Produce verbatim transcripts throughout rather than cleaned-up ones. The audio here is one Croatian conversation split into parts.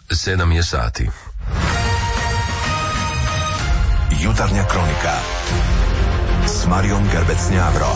Sedam je sati. Jutarnja kronika s Marijom Grbec-Njavro.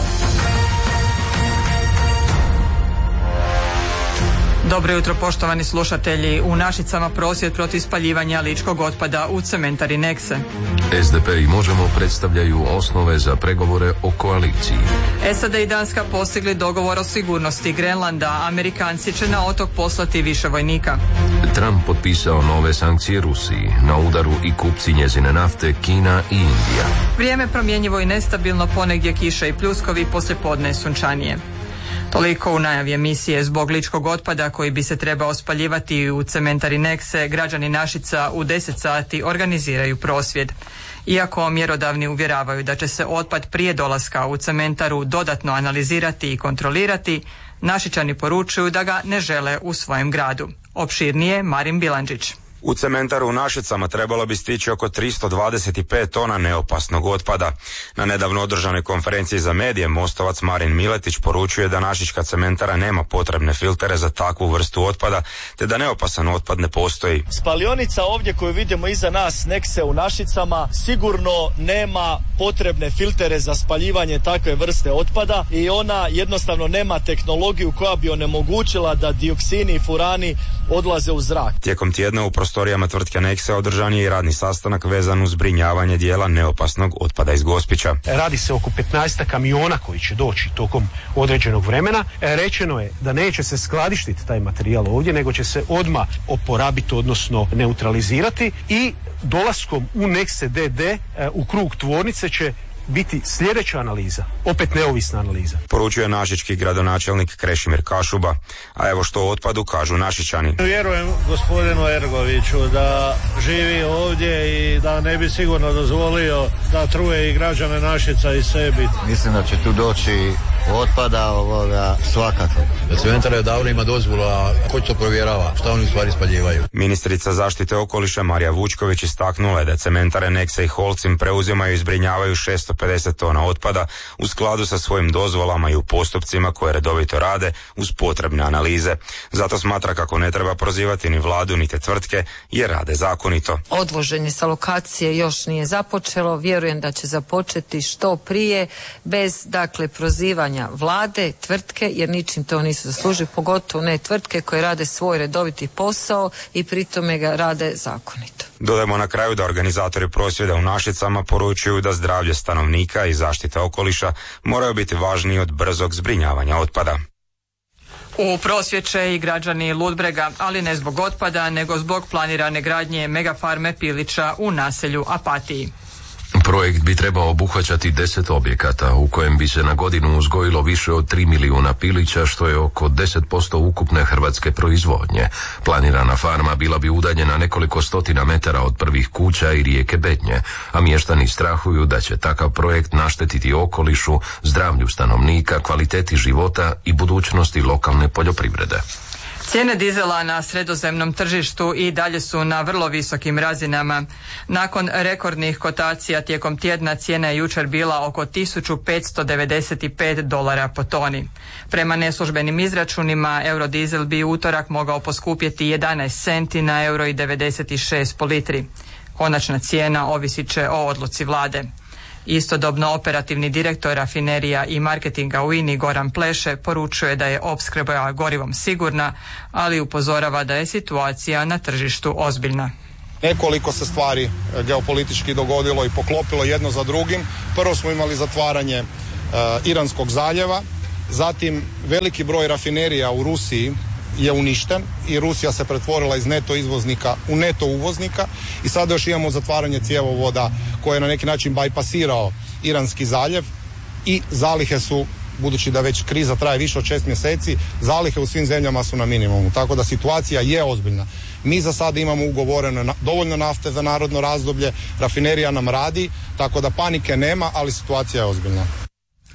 Dobro jutro, poštovani slušatelji. U Našicama prosvjed protiv spaljivanja ličkog otpada u cementari Nexe. S D P i Možemo predstavljaju osnove za pregovore o koaliciji. S A D i Danska postigli dogovor o sigurnosti Grenlanda. Amerikanci će na otok poslati više vojnika. Trump potpisao nove sankcije Rusiji. Na udaru i kupci njezine nafte Kina i Indija. Vrijeme promjenjivo i nestabilno, ponegdje kiša i pljuskovi, poslijepodne sunčanije. Toliko u najavi emisije. Zbog ličkog otpada koji bi se trebao spaljivati u cementari Nexe, građani Našica u deset sati organiziraju prosvjed. Iako mjerodavni uvjeravaju da će se otpad prije dolaska u cementaru dodatno analizirati i kontrolirati, Našičani poručuju da ga ne žele u svojem gradu. Opširnije Marin Bilandžić. U cementaru u Našicama trebalo bi stići oko tristo dvadeset pet tona neopasnog otpada. Na nedavno održanoj konferenciji za medije Mostovac Marin Miletić poručuje da našička cementara nema potrebne filtere za takvu vrstu otpada, te da neopasan otpad ne postoji. Spalionica ovdje koju vidimo iza nas, Nexe u Našicama, sigurno nema potrebne filtere za spaljivanje takve vrste otpada i ona jednostavno nema tehnologiju koja bi onemogućila da dioksini i furani odlaze u zrak. Tijekom tjedna u prostorijama tvrtke Nexe održan je i radni sastanak vezan uz zbrinjavanje dijela neopasnog otpada iz Gospića. Radi se oko petnaest kamiona koji će doći tokom određenog vremena. Rečeno je da neće se skladištiti taj materijal ovdje, nego će se odmah oporabiti, odnosno neutralizirati, i dolaskom u Nexe D D u krug tvornice će biti sljedeća analiza, opet neovisna analiza. Poručuje našički gradonačelnik Krešimir Kašuba. A evo što o otpadu kažu Našičani. Vjerujem gospodinu Ergoviću da živi ovdje i da ne bi sigurno dozvolio da truje i građane Našica i sebi. Mislim da će tu doći otpada ovoga svakako. Cementar je davno ima dozvolu, a ko to provjerava? Šta oni u stvari spaljivaju? Ministrica zaštite okoliša Marija Vučković istaknula je da cementare Nexe i Holcim preuzimaju i zbrinjavaju šesto pedeset tona otpada u skladu sa svojim dozvolama i u postupcima koje redovito rade uz potrebne analize. Zato smatra kako ne treba prozivati ni vladu ni te tvrtke jer rade zakonito. Odvoženje sa lokacije još nije započelo, vjerujem da će započeti što prije, bez dakle prozivanja vlade, tvrtke, jer ničim to nisu zaslužili, pogotovo ne tvrtke koje rade svoj redoviti posao i pri tome ga rade zakonito. Dodajmo na kraju da organizatori prosvjeda u Našicama poručuju da zdravlje stanovnika i zaštita okoliša moraju biti važniji od brzog zbrinjavanja otpada. U prosvjed će i građani Ludbrega, ali ne zbog otpada, nego zbog planirane gradnje megafarme pilića u naselju Apatiji. Projekt bi trebao obuhvaćati deset objekata u kojem bi se na godinu uzgojilo više od tri milijuna pilića, što je oko deset posto ukupne hrvatske proizvodnje. Planirana farma bila bi udaljena nekoliko stotina metara od prvih kuća i rijeke Bednje, a mještani strahuju da će takav projekt naštetiti okolišu, zdravlju stanovnika, kvaliteti života i budućnosti lokalne poljoprivrede. Cijene dizela na sredozemnom tržištu i dalje su na vrlo visokim razinama. Nakon rekordnih kotacija tijekom tjedna cijena je jučer bila oko tisuću petsto devedeset pet dolara po toni. Prema neslužbenim izračunima, eurodizel bi u utorak mogao poskupjeti jedanaest centi na euro i devedeset šest po litri. Konačna cijena ovisit će o odluci vlade. Istodobno operativni direktor rafinerija i marketinga u I N A-i Goran Pleše poručuje da je opskrba gorivom sigurna, ali upozorava da je situacija na tržištu ozbiljna. Nekoliko se stvari geopolitički dogodilo i poklopilo jedno za drugim. Prvo smo imali zatvaranje uh, Iranskog zaljeva, zatim veliki broj rafinerija u Rusiji je uništen i Rusija se pretvorila iz neto izvoznika u neto uvoznika i sada još imamo zatvaranje cjevovoda koje je na neki način bajpasirao Iranski zaljev i zalihe su, budući da već kriza traje više od šest mjeseci, zalihe u svim zemljama su na minimumu, tako da situacija je ozbiljna. Mi za sada imamo ugovoreno na, dovoljno nafte za narodno razdoblje, rafinerija nam radi, tako da panike nema, ali situacija je ozbiljna.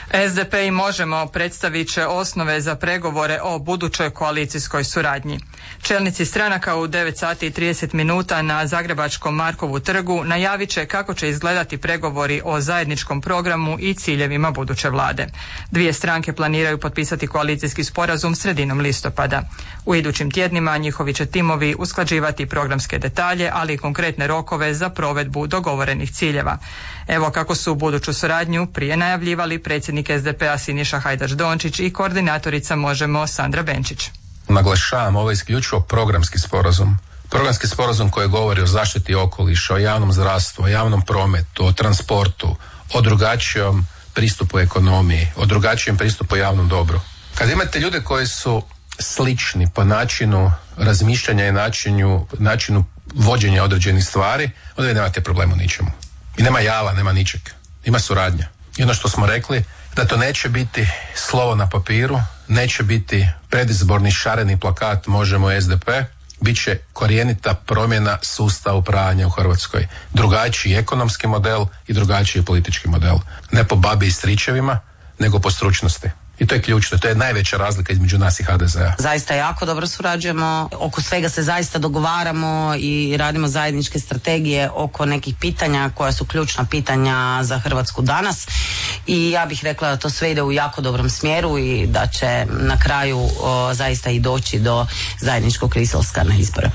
S D P i Možemo predstavit će osnove za pregovore o budućoj koalicijskoj suradnji. Čelnici stranaka u devet sati i trideset minuta na Zagrebačkom Markovu trgu najavit će kako će izgledati pregovori o zajedničkom programu i ciljevima buduće vlade. Dvije stranke planiraju potpisati koalicijski sporazum sredinom listopada. U idućim tjednima njihovi će timovi usklađivati programske detalje, ali i konkretne rokove za provedbu dogovorenih ciljeva. Evo kako su buduću suradnju prije najavljivali predsjednik S D P-a Siniša Hajdaš Dončić i koordinatorica Možemo Sandra Benčić. Naglašavam, ovo je isključivo programski sporazum. Programski sporazum koji govori o zaštiti okoliša, o javnom zdravstvu, o javnom prometu, o transportu, o drugačijom pristupu ekonomiji, o drugačijem pristupu javnom dobru. Kad imate ljude koji su slični po načinu razmišljanja i načinu, načinu vođenja određenih stvari, onda vi nemate problemu ničemu. I nema java, nema ničeg. Ima suradnja. I ono što smo rekli, da to neće biti slovo na papiru, neće biti predizborni šareni plakat Možemo S D P, bit će korijenita promjena sustava upravljanja u Hrvatskoj. Drugačiji ekonomski model i drugačiji politički model. Ne po babi i stričevima, nego po stručnosti. I to je ključno, to je najveća razlika između nas i H D Z-a. Zaista jako dobro surađujemo, oko svega se zaista dogovaramo i radimo zajedničke strategije oko nekih pitanja koja su ključna pitanja za Hrvatsku danas i ja bih rekla da to sve ide u jako dobrom smjeru i da će na kraju o, zaista i doći do zajedničkog izlaska na izbore.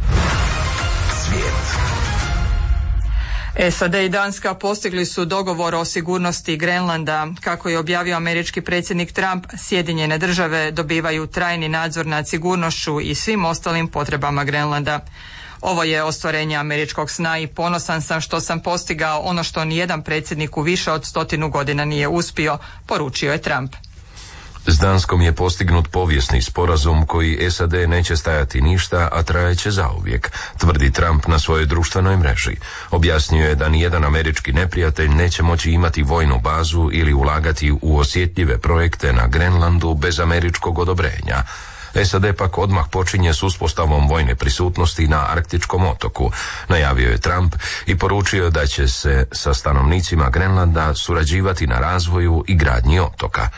S A D i Danska postigli su dogovor o sigurnosti Grenlanda. Kako je objavio američki predsjednik Trump, Sjedinjene države dobivaju trajni nadzor nad sigurnošću i svim ostalim potrebama Grenlanda. Ovo je ostvarenje američkog sna i ponosan sam što sam postigao ono što nijedan predsjednik u više od stotinu godina nije uspio, poručio je Trump. S Danskom je postignut povijesni sporazum koji S A D neće stajati ništa, a trajeće zauvijek, tvrdi Trump na svojoj društvenoj mreži. Objasnio je da nijedan američki neprijatelj neće moći imati vojnu bazu ili ulagati u osjetljive projekte na Grenlandu bez američkog odobrenja. S A D pak odmah počinje s uspostavom vojne prisutnosti na Arktičkom otoku, najavio je Trump i poručio da će se sa stanovnicima Grenlanda surađivati na razvoju i gradnji otoka.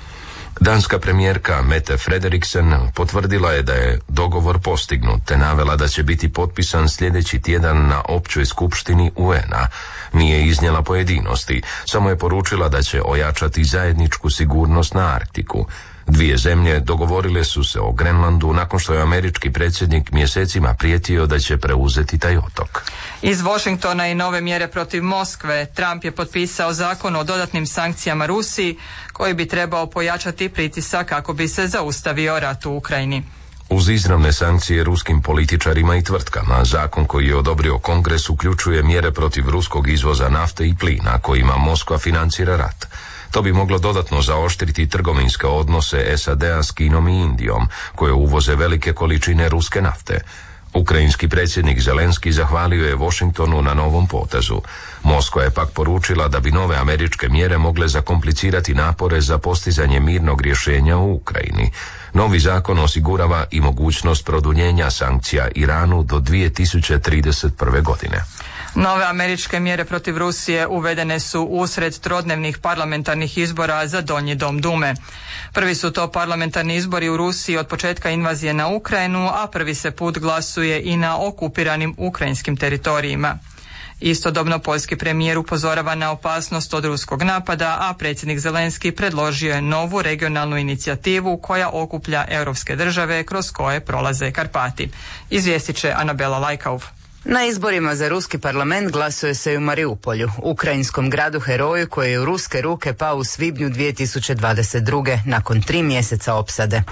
Danska premijerka Mette Frederiksen potvrdila je da je dogovor postignut te navela da će biti potpisan sljedeći tjedan na općoj skupštini U N A. Nije iznijela pojedinosti, samo je poručila da će ojačati zajedničku sigurnost na Arktiku. Dvije zemlje dogovorile su se o Grenlandu nakon što je američki predsjednik mjesecima prijetio da će preuzeti taj otok. Iz Washingtona i nove mjere protiv Moskve, Trump je potpisao zakon o dodatnim sankcijama Rusiji koji bi trebao pojačati pritisak kako bi se zaustavio rat u Ukrajini. Uz izravne sankcije ruskim političarima i tvrtkama, zakon koji je odobrio Kongres uključuje mjere protiv ruskog izvoza nafte i plina kojima Moskva financira rat. To bi moglo dodatno zaoštriti trgovinske odnose S A D-a s Kinom i Indijom, koje uvoze velike količine ruske nafte. Ukrajinski predsjednik Zelenski zahvalio je Washingtonu na novom potezu. Moskva je pak poručila da bi nove američke mjere mogle zakomplicirati napore za postizanje mirnog rješenja u Ukrajini. Novi zakon osigurava i mogućnost produljenja sankcija Iranu do dvije tisuće trideset prve. godine. Nove američke mjere protiv Rusije uvedene su usred trodnevnih parlamentarnih izbora za Donji dom Dume. Prvi su to parlamentarni izbori u Rusiji od početka invazije na Ukrajinu, a prvi se put glasuje i na okupiranim ukrajinskim teritorijima. Istodobno poljski premijer upozorava na opasnost od ruskog napada, a predsjednik Zelenski predložio je novu regionalnu inicijativu koja okuplja europske države kroz koje prolaze Karpati. Izvijestit će Anabela Lajkauf. Na izborima za ruski parlament glasuje se i u Mariupolju, ukrajinskom gradu heroju koji je u ruske ruke pao u svibnju dvije tisuće dvadeset druge nakon tri mjeseca opsade.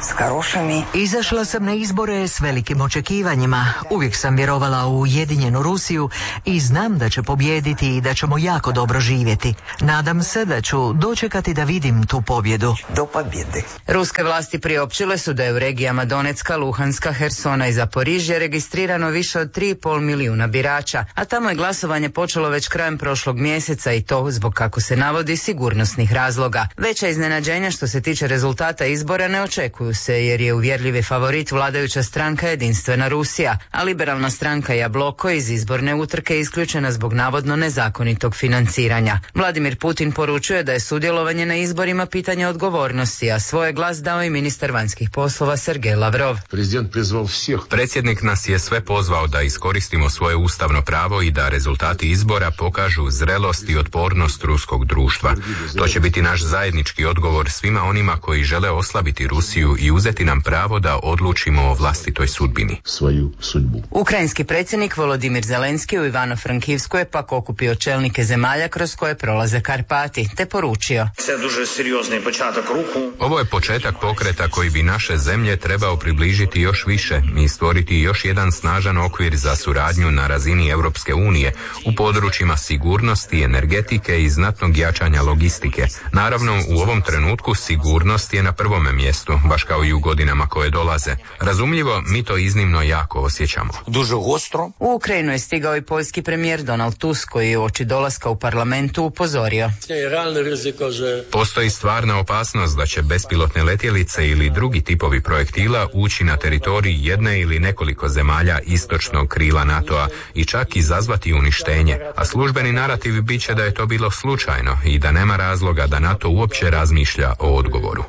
Izašla sam na izbore s velikim očekivanjima. Uvijek sam vjerovala u Ujedinjenu Rusiju i znam da će pobijediti i da ćemo jako dobro živjeti. Nadam se da ću dočekati da vidim tu pobjedu. Do pobjede. Ruske vlasti priopćile su da je u regijama Donecka, Luhanska, Hersona i Zaporižje registrirano više od tri i pol milijuna milijuna birača, a tamo je glasovanje počelo već krajem prošlog mjeseca i to zbog, kako se navodi, sigurnosnih razloga. Veća iznenađenja što se tiče rezultata izbora ne očekuju se, jer je uvjerljivi favorit vladajuća stranka Jedinstvena Rusija, a liberalna stranka Jabloko iz izborne utrke isključena zbog navodno nezakonitog financiranja. Vladimir Putin poručuje da je sudjelovanje na izborima pitanje odgovornosti, a svoj glas dao i ministar vanjskih poslova Sergej Lavrov. Predsjednik nas je sve pozvao da iskoristimo svoje ustavno pravo i da rezultati izbora pokažu zrelost i otpornost ruskog društva. To će biti naš zajednički odgovor svima onima koji žele oslabiti Rusiju i uzeti nam pravo da odlučimo o vlastitoj sudbini. Ukrajinski predsjednik Volodimir Zelenski u Ivano-Frankivsku je pak okupio čelnike zemalja kroz koje prolaze Karpati, te poručio: ovo je početak pokreta koji bi naše zemlje trebao približiti još više i stvoriti još jedan snažan okvir za suradnju na razini Europske unije u područjima sigurnosti, energetike i znatnog jačanja logistike. Naravno, u ovom trenutku sigurnost je na prvome mjestu, baš kao i u godinama koje dolaze. Razumljivo, mi to iznimno jako osjećamo. U Ukrajinu je stigao i poljski premijer Donald Tusk, koji je uoči dolaska u parlamentu upozorio: postoji stvarna opasnost da će bespilotne letjelice ili drugi tipovi projektila ući na teritorij jedne ili nekoliko zemalja istočnog krila NATO-a i čak izazvati uništenje, a službeni narativ bit će da je to bilo slučajno i da nema razloga da NATO uopće razmišlja o odgovoru.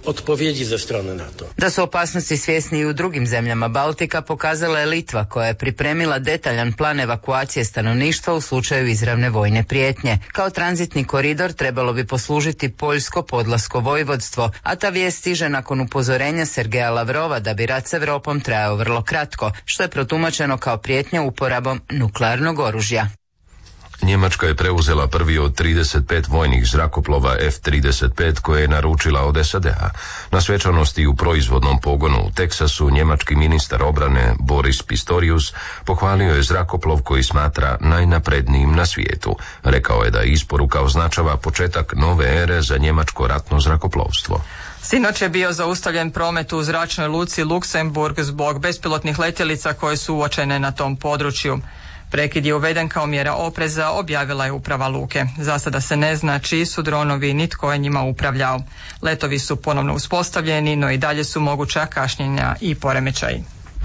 Da su opasnosti svjesni i u drugim zemljama Baltika pokazala je Litva, koja je pripremila detaljan plan evakuacije stanovništva u slučaju izravne vojne prijetnje. Kao tranzitni koridor trebalo bi poslužiti poljsko podlasko vojvodstvo, a ta vijest stiže nakon upozorenja Sergeja Lavrova da bi rat s Europom trajao vrlo kratko, što je protumačeno kao prijetnja uporabom nuklearnog oružja. Njemačka je preuzela prvi od trideset pet vojnih zrakoplova F trideset pet koje je naručila od S A D-a. Na svečanosti u proizvodnom pogonu u Teksasu njemački ministar obrane Boris Pistorius pohvalio je zrakoplov koji smatra najnaprednijim na svijetu. Rekao je da isporuka označava početak nove ere za njemačko ratno zrakoplovstvo. Sinoć je bio zaustavljen promet u zračnoj luci Luksemburg zbog bespilotnih letjelica koje su uočene na tom području. Prekid je uveden kao mjera opreza, objavila je uprava luke. Za sada se ne zna čiji su dronovi ni tko je njima upravljao. Letovi su ponovno uspostavljeni, no i dalje su moguća kašnjenja i poremećaji.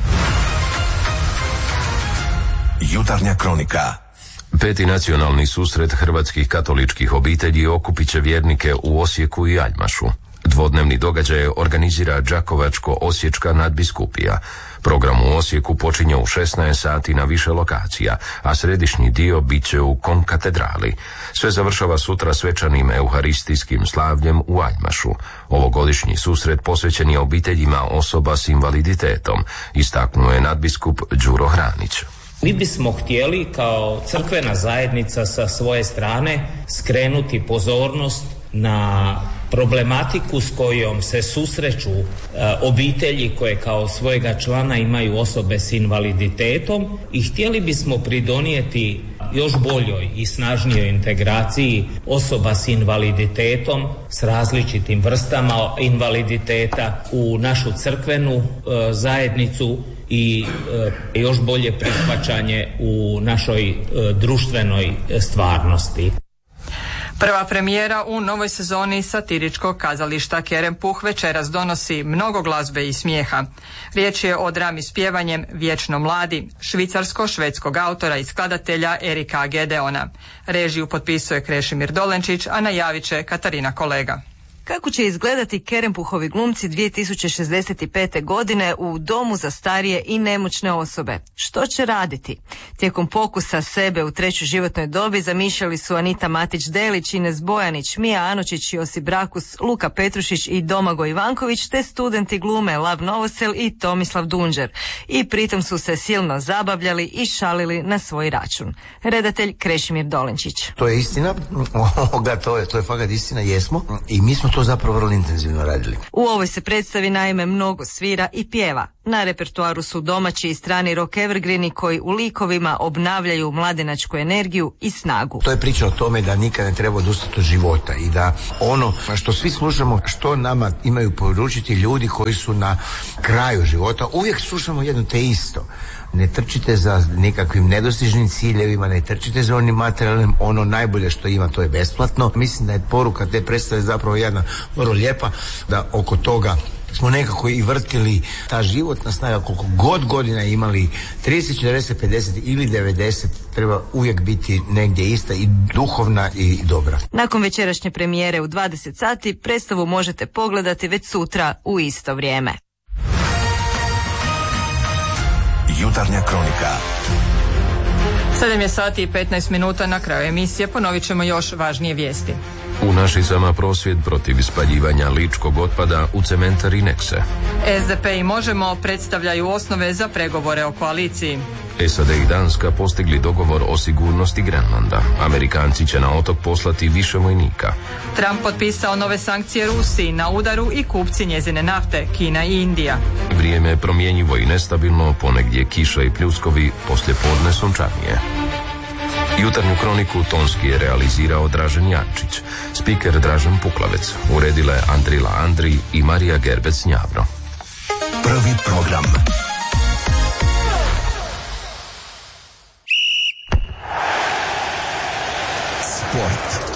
Jutarnja kronika. Peti nacionalni susret hrvatskih katoličkih obitelji okupit će vjernike u Osijeku i Aljmašu. Dvodnevni događaj organizira Đakovačko-Osječka nadbiskupija. Program u Osijeku počinje u šesnaest sati na više lokacija, a središnji dio bit će u konkatedrali. Sve završava sutra svečanim euharistijskim slavljem u Aljmašu. Ovogodišnji susret posvećen je obiteljima osoba s invaliditetom, istaknuo je nadbiskup Đuro Hranić. Mi bismo htjeli kao crkvena zajednica sa svoje strane skrenuti pozornost na problematiku s kojom se susreću e, obitelji koje kao svojega člana imaju osobe s invaliditetom i htjeli bismo pridonijeti još boljoj i snažnijoj integraciji osoba s invaliditetom, s različitim vrstama invaliditeta u našu crkvenu e, zajednicu i e, još bolje prihvaćanje u našoj e, društvenoj stvarnosti. Prva premijera u novoj sezoni satiričkog kazališta Kerempuh večeras donosi mnogo glazbe i smijeha. Riječ je o drami s pjevanjem Vječno mladi, švicarsko-švedskog autora i skladatelja Erika Gedeona. Režiju potpisuje Krešimir Dolenčić, a najavit će Katarina Kolega. Kako će izgledati Kerempuhovi glumci dvije tisuće šezdeset pete. godine u domu za starije i nemoćne osobe? Što će raditi? Tijekom pokusa sebe u trećoj životnoj dobi zamišljali su Anita Matić-Delić, Ines Bojanić, Mija Anočić, Josip Brakus, Luka Petrušić i Domagoj Ivanković, te studenti glume Lav Novosel i Tomislav Dunđer. I pritom su se silno zabavljali i šalili na svoj račun. Redatelj Krešimir Dolenčić. To je istina, to je, to je fakat istina, jesmo. I mi smo to zapravo vrlo intenzivno radili. U ovoj se predstavi naime mnogo svira i pjeva. Na repertoaru su domaći i strani rock evergreeni koji u likovima obnavljaju mladenačku energiju i snagu. To je priča o tome da nikad ne treba odustati od života i da ono što svi slušamo, što nama imaju poručiti ljudi koji su na kraju života, uvijek slušamo jedno te isto. Ne trčite za nekakvim nedostižnim ciljevima, ne trčite za onim materijalnim, ono najbolje što ima to je besplatno. Mislim da je poruka te predstave zapravo jedna vrlo lijepa, da oko toga smo nekako i vrtili ta životna snaga, koliko god godina imali, trideset, četrdeset, pedeset ili devedeset, treba uvijek biti negdje ista i duhovna i dobra. Nakon večerašnje premijere u dvadeset sati, predstavu možete pogledati već sutra u isto vrijeme. Jutarnja kronika. sedam je sati i petnaest minuta, na kraju emisije ponovit ćemo još važnije vijesti. U Našicama prosvjed protiv spaljivanja ličkog otpada u cementari Nexe. S D P i Možemo predstavljaju osnove za pregovore o koaliciji. S A D i Danska postigli dogovor o sigurnosti Grenlanda. Amerikanci će na otok poslati više vojnika. Trump potpisao nove sankcije Rusiji, na udaru i kupci njezine nafte, Kina i Indija. Vrijeme je promjenjivo i nestabilno, ponegdje kiša i pljuskovi, poslijepodne sunčanije. Jutarnju kroniku tonski je realizirao Dražen Jančić, spiker Dražen Puklavec, uredile Andrila Andri i Marija Gerbec Njavro. Prvi program. Sport.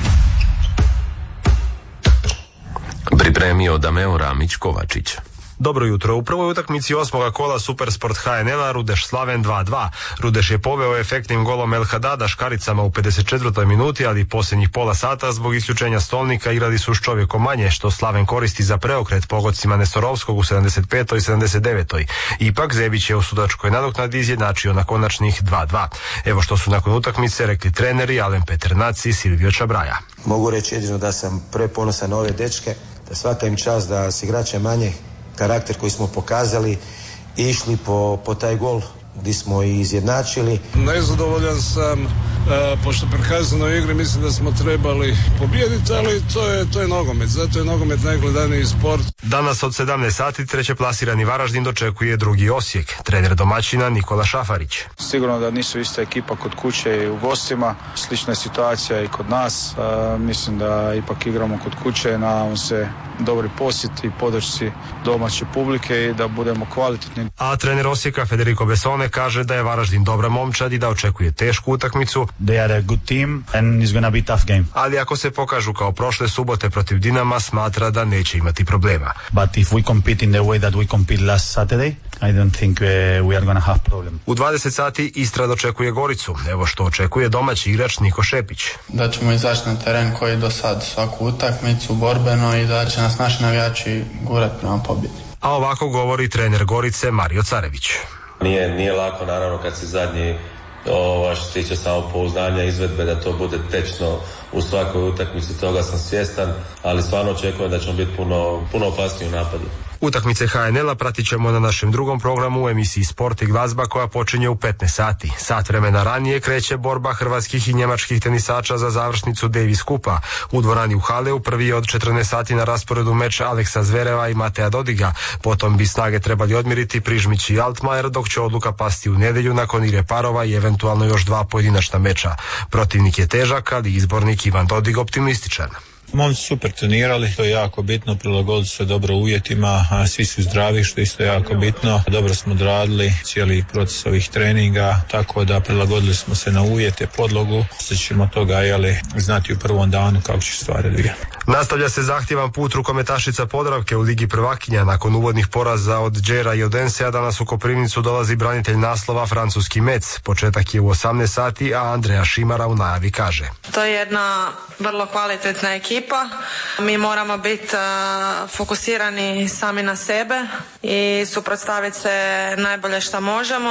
Pripremio Dameo Ramić Kovačić. Dobro jutro. U prvoj utakmici osmoga kola Supersport H N L-a Rudeš Slaven dva dva. Rudeš je poveo efektnim golom El Hadada Škaricama u pedeset četvrtoj minuti, ali posljednjih pola sata zbog isključenja Stolnika igrali su s čovjekom manje, što Slaven koristi za preokret pogodcima Nestorovskog u sedamdeset petoj i sedamdeset devetoj. Ipak Zebić je u sudačkoj nadoknadi izjednačio na konačnih dva dva. Evo što su nakon utakmice rekli treneri Alen Peternac i Silvio Čabraja. Mogu reći jedino da sam preponosan na ove dečke, da svaka im čast da s igrače manje karakter koji smo pokazali i išli po, po taj gol gdje smo i izjednačili. Nezadovoljan sam, e, pošto prekazano u igri mislim da smo trebali pobijediti, ali to je, to je nogomet, zato je nogomet najgledaniji sport. Danas od sedamnaest sati treće plasirani Varaždin dočekuje drugi Osijek, trener domaćina Nikola Šafarić. Sigurno da nisu ista ekipa kod kuće i u gostima, slična je situacija i kod nas, e, mislim da ipak igramo kod kuće, nadamo se dobri posjeti i podršci domaće publike i da budemo kvalitetni. A trener Osijeka Federico Besone kaže da je Varaždin dobra momčad i da očekuje tešku utakmicu. They are a good team and it's gonna be tough game. Ali ako se pokažu kao prošle subote protiv Dinama, smatra da neće imati problema. But if we compete in the way that we compete last Saturday, I don't think uh, we are gonna have problem. U dvadeset sati Istra dočekuje Goricu. Evo što očekuje domaći igrač Niko Šepić. Da ćemo izaći na teren koji do sad svaku utakmicu borbeno i da će nas naši navijači gurati prema pobjedi. A ovako govori trener Gorice Mario Carević. Nije, nije lako naravno kad si zadnji ovo što se tiče samopouzdanja izvedbe da to bude tečno u svakoj utakmici, toga sam svjestan, ali stvarno očekujem da ćemo biti puno, puno opasniji u napadu. Utakmice H N L-a pratit ćemo na našem drugom programu u emisiji Sport i glazba koja počinje u petnaest sati. Sat vremena ranije kreće borba hrvatskih i njemačkih tenisača za završnicu Davis Kupa. U dvorani u Haleu prvi je od četrnaest sati na rasporedu meč Aleksa Zvereva i Mateja Dodiga. Potom bi snage trebali odmiriti Prižmić i Altmaier, dok će odluka pasti u nedjelju nakon igre parova i eventualno još dva pojedinačna meča. Protivnik je težak, ali izbornik Ivan Dodig optimističan. Momci super trenirali, to je jako bitno, prilagodili se dobro uvjetima, a svi su zdravi, što isto je jako bitno. Dobro smo odradili cijeli proces ovih treninga, tako da prilagodili smo se na uvjete, podlogu. Sad ćemo toga jeli, znati u prvom danu kako će stvari odvijati. Nastavlja se zahtjevan put rukometašica Podravke u Ligi prvakinja. Nakon uvodnih poraza od Džera i Odensea danas u Koprivnicu dolazi branitelj naslova francuski Metz. Početak je u osamnaest sati, a Andreja Šimara u najavi kaže: To je jedna vrlo kvalitetna ekipa. Mi moramo biti uh, fokusirani sami na sebe i suprotstaviti se najbolje što možemo.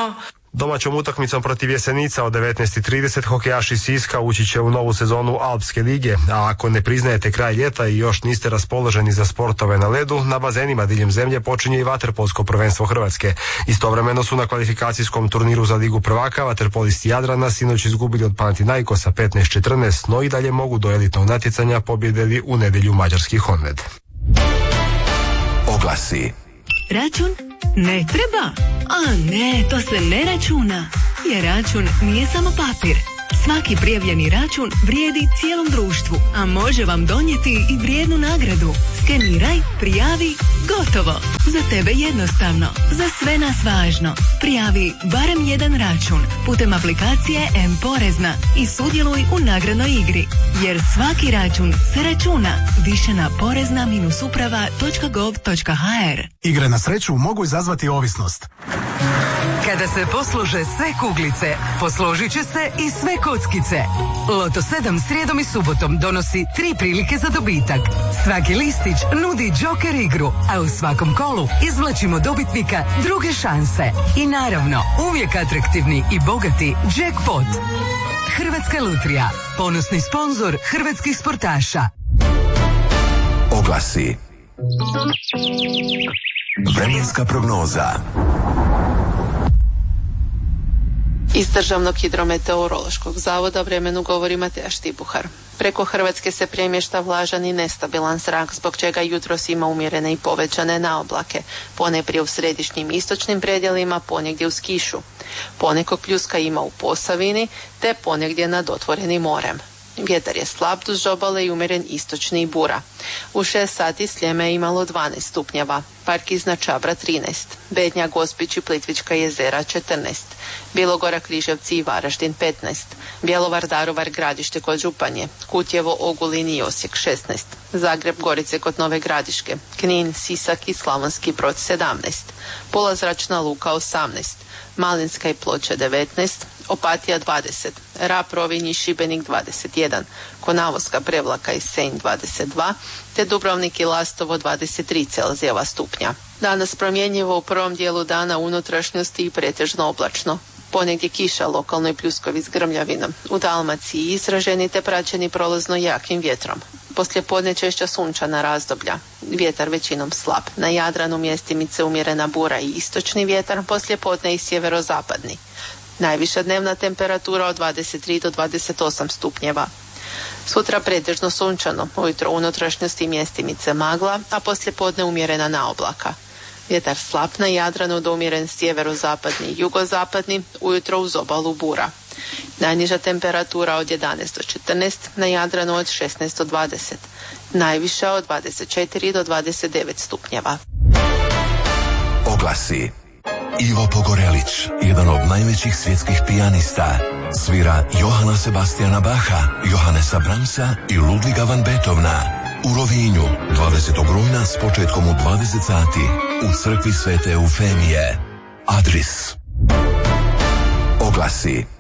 Domaćom utakmicom protiv Jesenica od devetnaest i trideset hokejaši Siska ući će u novu sezonu Alpske lige, a ako ne priznajete kraj ljeta i još niste raspoloženi za sportove na ledu, na bazenima diljem zemlje počinje i vaterpolsko prvenstvo Hrvatske. Istovremeno su na kvalifikacijskom turniru za Ligu prvaka vaterpolisti Jadrana sinoć izgubili od Panathinaikosa petnaest četrnaest, no i dalje mogu do elitnog natjecanja pobjedili u nedjelju mađarski Honved. Oglasi. Račun ne treba. A ne, to se ne računa. Jer račun nije samo papir. Svaki prijavljeni račun vrijedi cijelom društvu, a može vam donijeti i vrijednu nagradu. Skeniraj, prijavi, gotovo. Za tebe jednostavno, za sve nas važno. Prijavi barem jedan račun putem aplikacije M-Porezna i sudjeluj u nagradnoj igri. Jer svaki račun se računa. Više na porezna uprava točka gov točka ha er. Igre na sreću mogu izazvati ovisnost. Kada se poslože sve kuglice, posložit će se i sve kockice. Loto sedam srijedom i subotom donosi tri prilike za dobitak. Svaki listić nudi džoker igru, a u svakom kolu izvlačimo dobitnika druge šanse. I naravno, uvijek atraktivni i bogati jackpot. Hrvatska lutrija, ponosni sponzor hrvatskih sportaša. Oglasi. Vremenska prognoza. Iz Državnog hidrometeorološkog zavoda o vremenu govori Mateja Štibuhar. Preko Hrvatske se premješta vlažan i nestabilan zrak, zbog čega jutros ima umjerene i povećane naoblake, ponajprije u središnjim istočnim predjelima, ponegdje uz kišu. Ponekog pljuska ima u Posavini, te ponegdje nad otvorenim morem. Vjetar je slab duž obale i umjeren istočni i bura. U šest sati Sljeme je imalo dvanaest stupnjeva, Park iznad Čabra trinaest, Bednja, Gospić i Plitvička jezera četrnaest, Bilogora, Križevci i Varaždin petnaest, Bjelovar, Daruvar, Gradište kod Županje, Kutjevo, Ogulin i Osijek šesnaest, Zagreb, Gorice kod Nove Gradiške, Knin, Sisak i Slavonski Brod sedamnaest, Pula, Zračna luka osamnaest, Malinska i Ploče devetnaest, Opatija dvadeset, Rab, Rovinj i Šibenik dvadeset jedan, Konavoska, Prevlaka i Senj dvadeset dva, te Dubrovnik i Lastovo dvadeset tri Celzijeva stupnja. Danas promjenjivo u prvom dijelu dana unutrašnjosti i pretežno oblačno. Ponegdje kiša, lokalno i pljuskovi s grmljavinom. U Dalmaciji izraženi te praćeni prolazno jakim vjetrom. Poslijepodne češća sunčana razdoblja. Vjetar većinom slab. Na Jadranu mjestimice umjerena bura i istočni vjetar, poslijepodne i sjeverozapadni. Najviša dnevna temperatura od dvadeset tri do dvadeset osam stupnjeva. Sutra pretežno sunčano, ujutro unutrašnjosti mjestimice magla, a poslijepodne umjerena naoblaka. Vjetar slab na Jadranu do umjeren sjeverozapadni i jugozapadni, ujutro uz obalu bura. Najniža temperatura od jedanaest do četrnaest, na Jadranu od šesnaest do dvadeset. Najviša od dvadeset četiri do dvadeset devet stupnjeva. Oglasi. Ivo Pogorelić, jedan od najvećih svjetskih pijanista, svira Johana Sebastiana Bacha, Johannesa Brahmsa i Ludviga van Beethovena. U Rovinju, dvadesetog rujna s početkom u dvadeset sati, u crkvi Svete Eufemije. Adris. Oglasi.